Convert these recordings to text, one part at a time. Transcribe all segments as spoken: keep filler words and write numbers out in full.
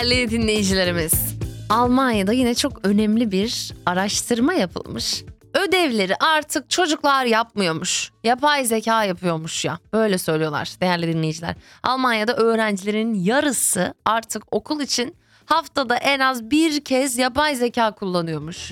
Değerli dinleyicilerimiz, Almanya'da yine çok önemli bir araştırma yapılmış. Ödevleri artık çocuklar yapmıyormuş. Yapay zeka yapıyormuş ya. Böyle söylüyorlar değerli dinleyiciler. Almanya'da öğrencilerin yarısı artık okul için haftada en az bir kez yapay zeka kullanıyormuş.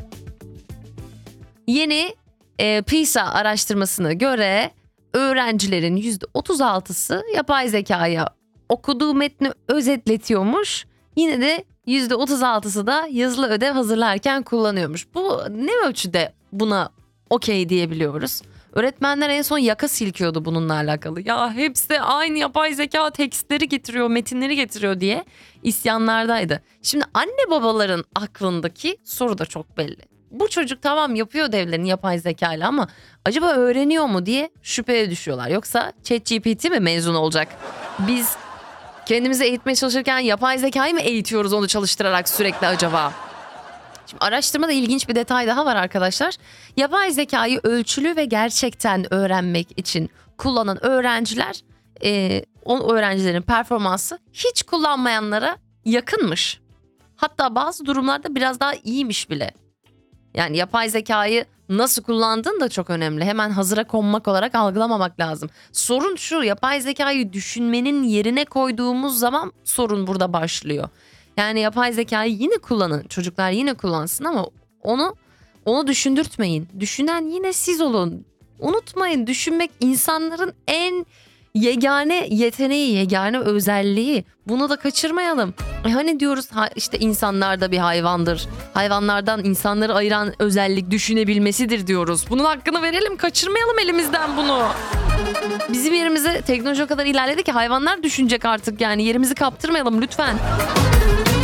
Yeni e, PISA araştırmasına göre öğrencilerin yüzde otuz altısı yapay zekaya okuduğu metni özetletiyormuş. Yine de yüzde otuz altısı da yazılı ödev hazırlarken kullanıyormuş. Bu ne ölçüde buna okey diyebiliyoruz? Öğretmenler en son yaka silkiyordu bununla alakalı. Ya hepsi aynı yapay zeka tekstleri getiriyor, metinleri getiriyor diye isyanlardaydı. Şimdi anne babaların aklındaki soru da çok belli. Bu çocuk tamam yapıyor ödevlerini yapay zeka ile ama acaba öğreniyor mu diye şüpheye düşüyorlar. Yoksa ChatGPT mi mezun olacak? Biz kendimizi eğitmeye çalışırken yapay zekayı mı eğitiyoruz onu çalıştırarak sürekli acaba? Şimdi araştırmada ilginç bir detay daha var arkadaşlar. Yapay zekayı ölçülü ve gerçekten öğrenmek için kullanan öğrenciler, e, o öğrencilerin performansı hiç kullanmayanlara yakınmış. Hatta bazı durumlarda biraz daha iyiymiş bile. Yani yapay zekayı nasıl kullandığın da çok önemli. Hemen hazıra konmak olarak algılamamak lazım. Sorun şu, yapay zekayı düşünmenin yerine koyduğumuz zaman sorun burada başlıyor. Yani yapay zekayı yine kullanın, çocuklar yine kullansın ama onu onu düşündürtmeyin. Düşünen yine siz olun. Unutmayın, düşünmek insanların en yegane yeteneği, yegane özelliği. Bunu da kaçırmayalım. E hani diyoruz ha, işte insanlar da bir hayvandır. Hayvanlardan insanları ayıran özellik düşünebilmesidir diyoruz. Bunun hakkını verelim, kaçırmayalım elimizden bunu. Bizim yerimize teknoloji o kadar ilerledi ki hayvanlar düşünecek artık, yani yerimizi kaptırmayalım lütfen.